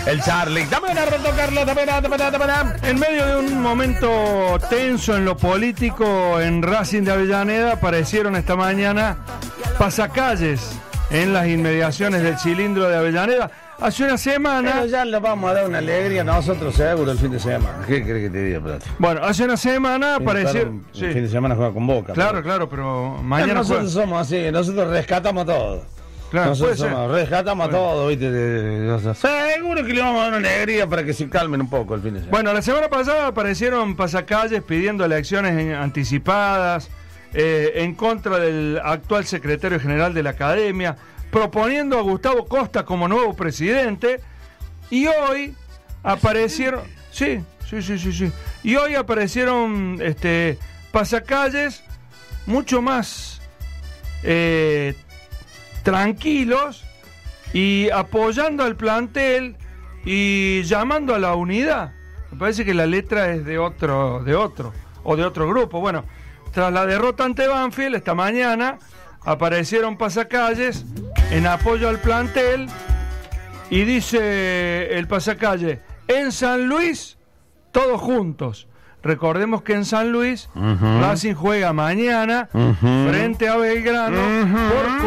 El Charlie. Dame una roto, Carlos. En medio de un momento tenso en lo político en Racing de Avellaneda, aparecieron esta mañana pasacalles en las inmediaciones del cilindro de Avellaneda. Hace una semana... Pero ya le vamos a dar una alegría a nosotros seguro el fin de semana. ¿Qué crees que te diga, Plata? Bueno, hace una semana aparecieron... El fin de semana juega con Boca. Claro, pero mañana nosotros somos así, nosotros rescatamos todo. Claro, nosotros rescatamos todo, ¿viste? Seguro que le vamos a dar una alegría para que se calmen un poco el fin de semana. Bueno, la semana pasada aparecieron pasacalles pidiendo elecciones anticipadas, en contra del actual secretario general de la Academia, proponiendo a Gustavo Costa como nuevo presidente, y hoy aparecieron... Sí. Y hoy aparecieron pasacalles mucho más tranquilos y apoyando al plantel y llamando a la unidad. Me parece que la letra es de otro grupo. Bueno, tras la derrota ante Banfield esta mañana aparecieron pasacalles en apoyo al plantel y dice el pasacalle: en San Luis todos juntos. Recordemos que en San Luis Racing juega mañana frente a Belgrano por